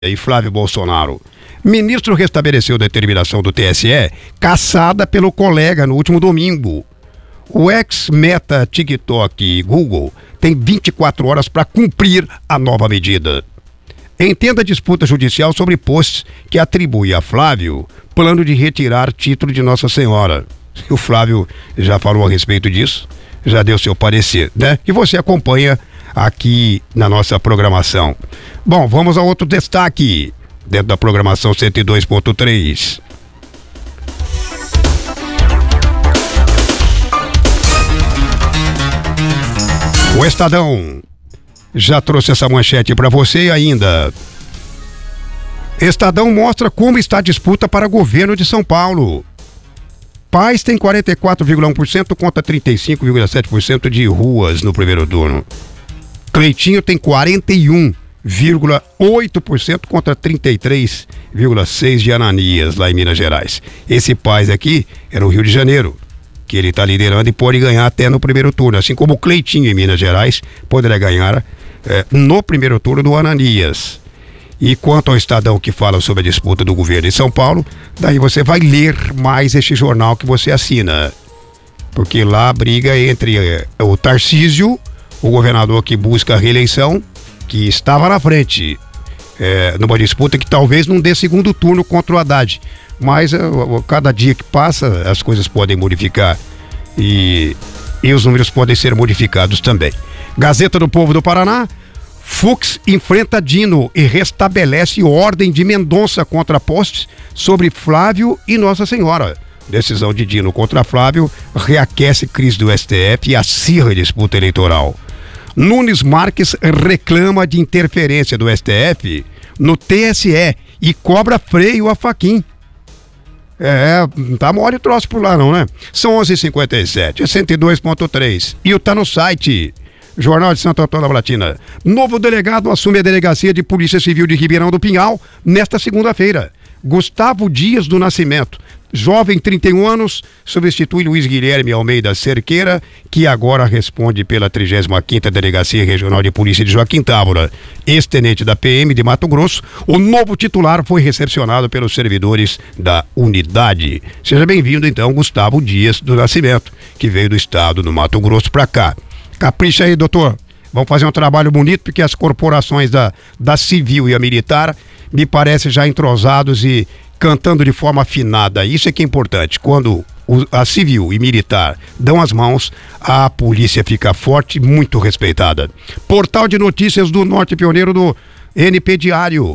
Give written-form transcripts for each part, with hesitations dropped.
e Flávio Bolsonaro. Ministro restabeleceu determinação do TSE, cassada pelo colega no último domingo. O ex-Meta, TikTok e Google tem 24 horas para cumprir a nova medida. Entenda a disputa judicial sobre posts que atribui a Flávio plano de retirar título de Nossa Senhora. O Flávio já falou a respeito disso, já deu seu parecer, né? E você acompanha aqui na nossa programação. Bom, vamos a outro destaque dentro da programação 102.3. O Estadão já trouxe essa manchete para você e ainda. Estadão mostra como está a disputa para governo de São Paulo. Paz tem 44,1% contra 35,7% de ruas no primeiro turno. Cleitinho tem 41,8% contra 33,6% de Ananias, lá em Minas Gerais. Esse Paz aqui é no Rio de Janeiro, que ele está liderando e pode ganhar até no primeiro turno, assim como o Cleitinho em Minas Gerais poderá ganhar no primeiro turno do Ananias. E quanto ao Estadão que fala sobre a disputa do governo em São Paulo, daí você vai ler mais este jornal que você assina, porque lá a briga entre o Tarcísio, o governador que busca a reeleição, que estava na frente, numa disputa que talvez não dê segundo turno contra o Haddad, mas cada dia que passa as coisas podem modificar e os números podem ser modificados também. Gazeta do Povo do Paraná: Fux enfrenta Dino e restabelece ordem de Mendonça contra postes sobre Flávio e Nossa Senhora. Decisão de Dino contra Flávio reaquece crise do STF e acirra a disputa eleitoral. Nunes Marques reclama de interferência do STF no TSE e cobra freio a Fachin. Não tá mole o troço por lá não, né? São 11h57, é 102.3. E tá no site Jornal de Santo Antônio da Platina. Novo delegado assume a delegacia de Polícia Civil de Ribeirão do Pinhal nesta segunda-feira. Gustavo Dias do Nascimento, jovem, 31 anos, substitui Luiz Guilherme Almeida Cerqueira, que agora responde pela 35ª Delegacia Regional de Polícia de Joaquim Távora. Ex-tenente da PM de Mato Grosso, o novo titular foi recepcionado pelos servidores da unidade. Seja bem-vindo, então, Gustavo Dias do Nascimento, que veio do estado do Mato Grosso para cá. Capricha aí, doutor. Vamos fazer um trabalho bonito, porque as corporações da civil e a militar me parecem já entrosados e cantando de forma afinada. Isso é que é importante. Quando a civil e militar dão as mãos, a polícia fica forte e muito respeitada. Portal de notícias do Norte Pioneiro do NP Diário.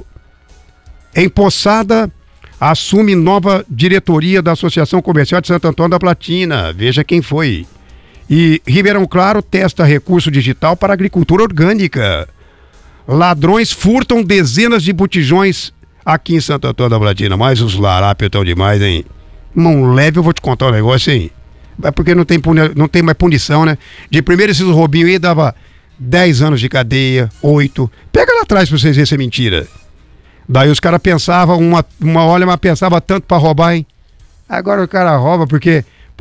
Empossada assume nova diretoria da Associação Comercial de Santo Antônio da Platina. Veja quem foi. E Ribeirão Claro testa recurso digital para agricultura orgânica. Ladrões furtam dezenas de botijões aqui em Santo Antônio da Platina. Mas os larápios estão demais, hein? Mão leve, eu vou te contar um negócio, hein? É porque não tem mais punição, né? De primeiro esses roubinhos aí dava 10 anos de cadeia, 8. Pega lá atrás pra vocês verem se é mentira. Daí os caras pensavam, mas pensava tanto pra roubar, hein? Agora o cara rouba porque,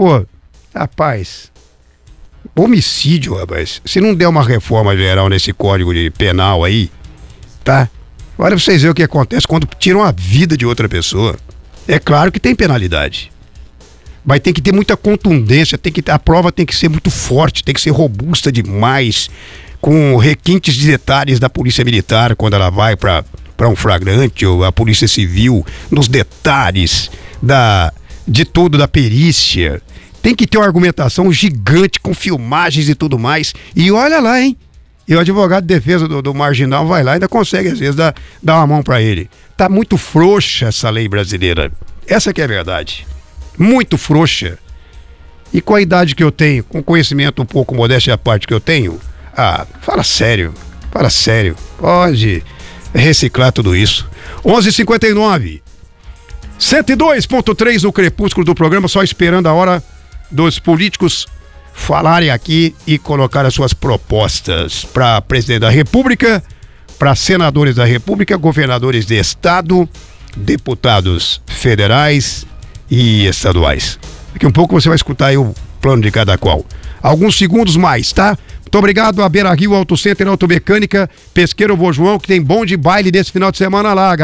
rapaz, homicídio, rapaz. Se não der uma reforma geral nesse código de penal aí, tá? Olha pra vocês verem o que acontece quando tiram a vida de outra pessoa. É claro que tem penalidade. Mas tem que ter muita contundência, a prova tem que ser muito forte, tem que ser robusta demais, com requintes de detalhes da polícia militar quando ela vai para um flagrante, ou a polícia civil, nos detalhes de tudo, da perícia. Tem que ter uma argumentação gigante com filmagens e tudo mais. E olha lá, hein? E o advogado de defesa do marginal vai lá e ainda consegue, às vezes, dar uma mão pra ele. Tá muito frouxa essa lei brasileira. Essa que é a verdade. Muito frouxa. E com a idade que eu tenho, com conhecimento um pouco modéstia à parte que eu tenho, fala sério. Pode reciclar tudo isso. 11h59. 102.3 no crepúsculo do programa, só esperando a hora dos políticos falarem aqui e colocar as suas propostas para presidente da República, para senadores da República, governadores de estado, deputados federais e estaduais. Daqui um pouco você vai escutar aí o plano de cada qual. Alguns segundos mais, tá? Muito obrigado a Beira Rio Auto Center Automecânica, Pesqueiro Vô João, que tem bom de baile desse final de semana lá.